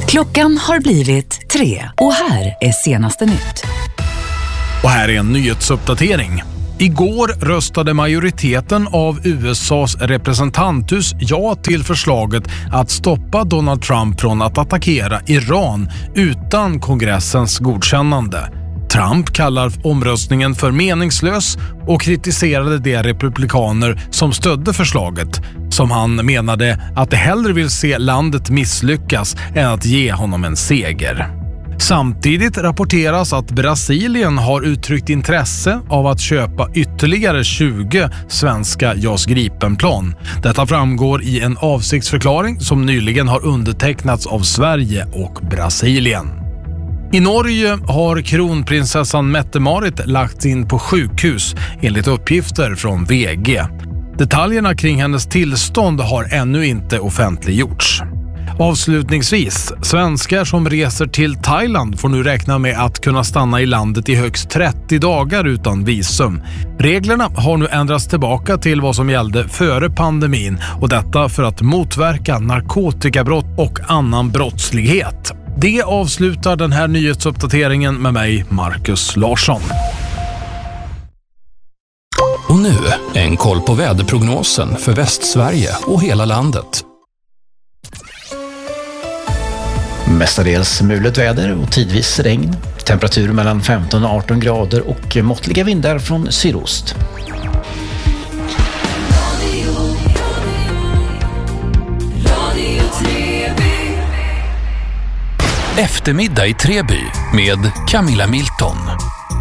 Klockan har blivit 3 och här är senaste nytt. Och här är en nyhetsuppdatering. Igår röstade majoriteten av USAs representanthus ja till förslaget att stoppa Donald Trump från att attackera Iran utan kongressens godkännande. Trump kallar omröstningen för meningslös och kritiserade de republikaner som stödde förslaget, som han menade att de hellre vill se landet misslyckas än att ge honom en seger. Samtidigt rapporteras att Brasilien har uttryckt intresse av att köpa ytterligare 20 svenska JAS Gripen-plan. Detta framgår i en avsiktsförklaring som nyligen har undertecknats av Sverige och Brasilien. I Norge har kronprinsessan Mette-Marit lagts in på sjukhus enligt uppgifter från VG. Detaljerna kring hennes tillstånd har ännu inte offentliggjorts. Avslutningsvis, svenskar som reser till Thailand får nu räkna med att kunna stanna i landet i högst 30 dagar utan visum. Reglerna har nu ändrats tillbaka till vad som gällde före pandemin, och detta för att motverka narkotikabrott och annan brottslighet. Det avslutar den här nyhetsuppdateringen med mig, Marcus Larsson. Och nu en koll på väderprognosen för Västsverige och hela landet. Mestadels mulet väder och tidvis regn. Temperatur mellan 15 och 18 grader och måttliga vindar från sydost. Eftermiddag i Treby med Camilla Milton.